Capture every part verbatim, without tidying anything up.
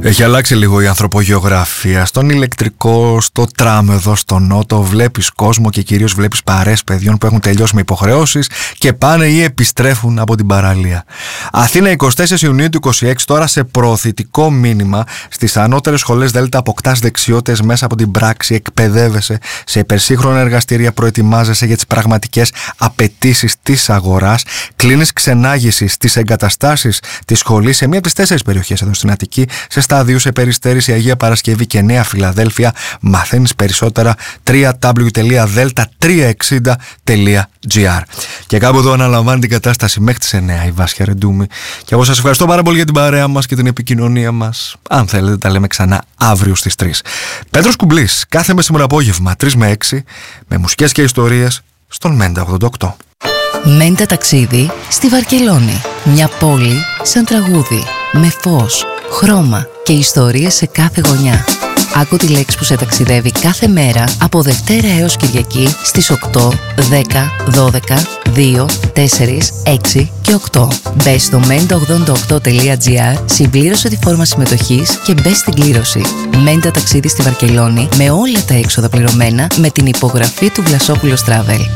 Έχει αλλάξει λίγο η ανθρωπογεωγραφία. Στον ηλεκτρικό, στο τραμ εδώ στο νότο, βλέπεις κόσμο και κυρίως βλέπεις παρέες παιδιών που έχουν τελειώσει με υποχρεώσεις και πάνε ή επιστρέφουν από την παραλία. Αθήνα, εικοστή τέταρτη Ιουνίου του είκοσι έξι, τώρα σε προωθητικό μήνυμα. Στις ανώτερες σχολές Δέλτα αποκτάς δεξιότητες μέσα από την πράξη, εκπαιδεύεσαι σε υπερσύγχρονα εργαστήρια, προετοιμάζεσαι για τις πραγματικές απαιτήσεις της αγοράς, κλείνεις ξενάγηση στις εγκαταστάσεις της σχολής σε μία από τις τέσσερις περιοχές εδώ στην Αττική, σε στάδιου, σε Περιστέρηση, Αγία Παρασκευή και Νέα Φιλαδέλφια. Μαθαίνεις περισσότερα double-u double-u double-u τελεία δέλτα τριακόσια εξήντα τελεία τζι άρ. Και κάπου εδώ αναλαμβάνει την κατάσταση μέχρι τις εννιά η Βάσια Ρεντούμη. Και εγώ σας ευχαριστώ πάρα πολύ για την παρέα μας και την επικοινωνία μας. Αν θέλετε, τα λέμε ξανά αύριο στις τρεις. Πέτρος Κουμπλής, κάθε μεσημερινό απόγευμα τρεις με έξι, με μουσικές και ιστορίες στον Μέντα ογδόντα οκτώ. Μέντα ταξίδι στη Βαρκελόνη. Μια πόλη σαν τραγούδι, με φως, χρώμα και ιστορίες σε κάθε γωνιά. Άκου τη λέξη που σε ταξιδεύει κάθε μέρα από Δευτέρα έως Κυριακή στις οκτώ, δέκα, δώδεκα, δύο, τέσσερα, έξι και οκτώ. Μπες στο μέντα ογδόντα οκτώ τελεία τζι άρ, συμπλήρωσε τη φόρμα συμμετοχής και μπες στην κλήρωση. Μέντα ταξίδι στη Βαρκελόνη με όλα τα έξοδα πληρωμένα με την υπογραφή του Βλασόπουλος Travel.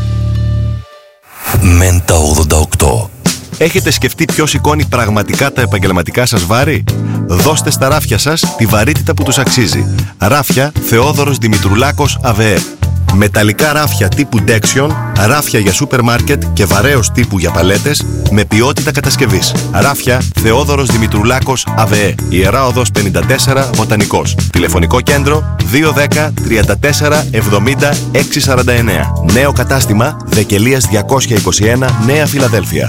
Μέντα ογδόντα οκτώ. Έχετε σκεφτεί ποιος σηκώνει πραγματικά τα επαγγελματικά σας βάρη? Δώστε στα ράφια σας τη βαρύτητα που τους αξίζει. Ράφια Θεόδωρος Δημητρουλάκος ΑΒΕ. Μεταλλικά ράφια τύπου Dexion, ράφια για σούπερ μάρκετ και βαρέως τύπου για παλέτες με ποιότητα κατασκευής. Ράφια Θεόδωρος Δημητρουλάκος ΑΒΕ. Ιερά Οδός πενήντα τέσσερα, Βοτανικός. Τηλεφωνικό κέντρο δύο ένα μηδέν τρία τέσσερα εβδομήντα έξι σαράντα εννέα. Νέο κατάστημα Δεκελίας διακόσια είκοσι ένα, Νέα Φιλαδέλφια.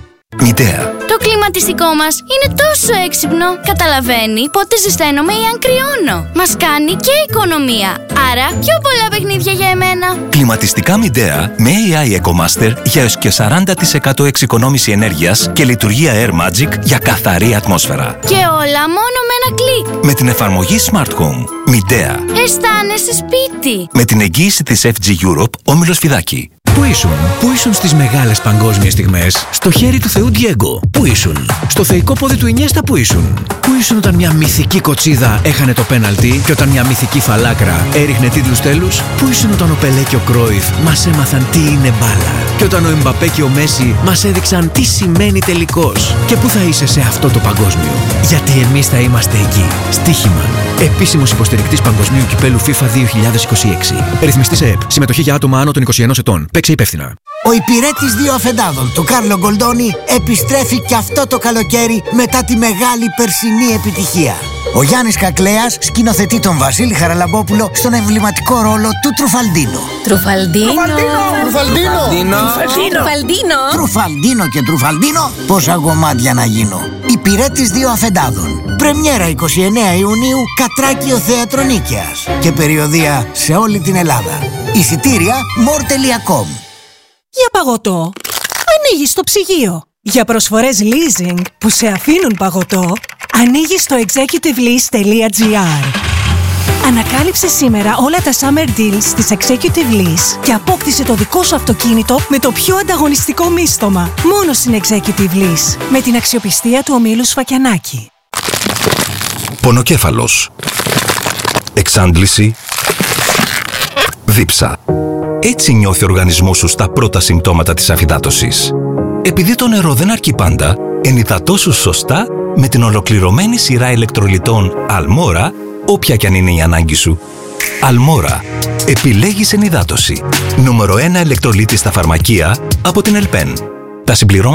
Μητέα. Το κλιματιστικό μας είναι τόσο έξυπνο. Καταλαβαίνει πότε ζεσταίνομαι ή αν κρυώνω. Μας κάνει και οικονομία. Άρα πιο πολλά παιχνίδια για εμένα. Κλιματιστικά Μητέα με έι άι EcoMaster για έως και σαράντα τοις εκατό εξοικονόμηση ενέργειας και λειτουργία Air Magic για καθαρή ατμόσφαιρα. Και όλα μόνο με ένα κλικ. Με την εφαρμογή Smart Home. Μητέα. Αισθάνεσαι σπίτι. Με την εγγύηση της εφ τζι Europe, Όμιλος Φιδάκη. Πού ήσουν, πού ήσουν στις μεγάλες παγκόσμιες στιγμές? Στο χέρι του Θεού Ντιέγκο. Πού ήσουν? Στο θεϊκό πόδι του Ινιέστα. Πού ήσουν? Πού ήσουν όταν μια μυθική κοτσίδα έχανε το πέναλτι και όταν μια μυθική φαλάκρα έριχνε τίτλους τέλους? Πού ήσουν όταν ο Πελέ και ο Κρόιφ μας έμαθαν τι είναι μπάλα? Και όταν ο Εμπαπέ και ο Μέση μας έδειξαν τι σημαίνει τελικός? Και πού θα είσαι σε αυτό το παγκόσμιο? Γιατί εμείς θα είμαστε εκεί. Στοίχημα. Επίσημος υποστηρικτής Παγκοσμίου Κυπέλου FIFA δύο χιλιάδες είκοσι έξι. Ρυθμιστής ΕΕΠ. Συμμετοχή για άτομα άνω των είκοσι ενός ετών. Παίξε υπεύθυνα. Ο υπηρέτης δύο αφεντάδων του Κάρλο Γκολντόνι επιστρέφει και αυτό το καλοκαίρι μετά τη μεγάλη περσινή επιτυχία. Ο Γιάννης Κακλέας σκηνοθετεί τον Βασίλη Χαραλαμπόπουλο στον εμβληματικό ρόλο του Τρουφαλντίνο. Τρουφαλντίνο. Τρουφαλντίνο. Τρουφαλντίνο. Τρουφαλντίνο και Τρουφαλντίνο. Πόσα γομάτια να γίνω. Υπηρέτης δύο αφεντάδων. Πρεμιέρα εικοστή ενάτη Ιουνίου, Κατράκιο Θέατρο Νίκαιας. Και περιοδεία σε όλη την Ελλάδα. Εισιτήρια μορ τελεία κομ. Για παγωτό, ανοίγεις το ψυγείο. Για προσφορές leasing που σε αφήνουν παγωτό, ανοίγεις το executive lease τελεία τζι άρ. Ανακάλυψε σήμερα όλα τα summer deals της Executive Lease και απόκτησε το δικό σου αυτοκίνητο με το πιο ανταγωνιστικό μίστομα. Μόνο στην Executive Lease, με την αξιοπιστία του ομίλου Σφακιανάκη. Πονοκέφαλος. Εξάντληση. Δίψα. Έτσι νιώθει ο οργανισμός σου στα πρώτα συμπτώματα της αφυδάτωσης. Επειδή το νερό δεν αρκεί πάντα, ενυδατώσου σωστά με την ολοκληρωμένη σειρά ηλεκτρολιτών Αλμόρα, όποια κι αν είναι η ανάγκη σου. Αλμόρα. Επιλέγεις ενυδάτωση. Νούμερο ένα ηλεκτρολίτη στα φαρμακεία από την Ελπέν. Τα συμπληρώματα